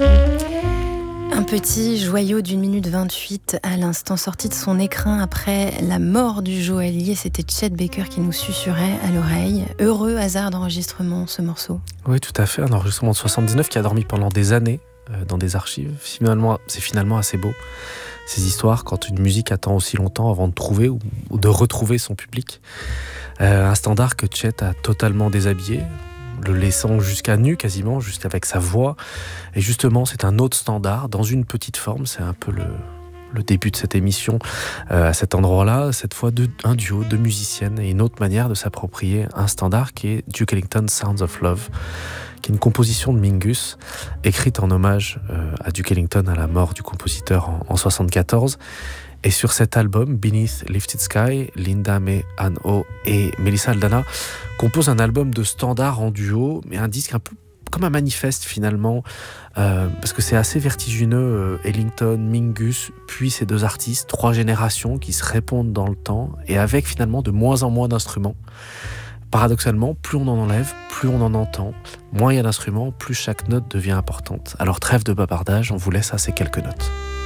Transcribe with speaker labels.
Speaker 1: Un petit joyau d'1 minute 28 à l'instant sorti de son écrin après la mort du joaillier. C'était Chet Baker qui nous susurrait à l'oreille. Heureux hasard d'enregistrement, ce morceau.
Speaker 2: Oui, tout à fait. Un enregistrement de 79 qui a dormi pendant des années dans des archives. C'est finalement assez beau. Ces histoires, quand une musique attend aussi longtemps avant de trouver ou de retrouver son public. Un standard que Chet a totalement déshabillé, le laissant jusqu'à nu quasiment, juste avec sa voix. Et justement, c'est un autre standard dans une petite forme. C'est un peu le début de cette émission à cet endroit-là, cette fois un duo de musiciennes et une autre manière de s'approprier un standard qui est Duke Ellington Sounds of Love, qui est une composition de Mingus écrite en hommage à Duke Ellington à la mort du compositeur en 1974. Et sur cet album, Beneath Lifted Sky, Linda May Ann-O et Melissa Aldana composent un album de standard en duo, mais un disque un peu comme un manifeste finalement, parce que c'est assez vertigineux, Ellington, Mingus, puis ces deux artistes, 3 générations qui se répondent dans le temps, et avec finalement de moins en moins d'instruments. Paradoxalement, plus on en enlève, plus on en entend, moins il y a d'instruments, plus chaque note devient importante. Alors trêve de bavardage, on vous laisse à ces quelques notes.